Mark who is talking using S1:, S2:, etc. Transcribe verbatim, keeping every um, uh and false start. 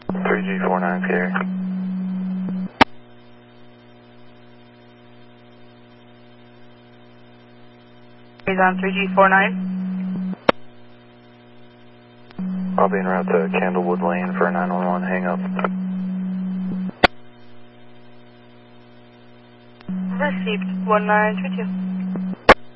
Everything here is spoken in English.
S1: three G four nine clear.
S2: He's on three G four nine.
S1: I'll be en route to Candlewood Lane for a nine one one hang up.
S2: Received one nine two two.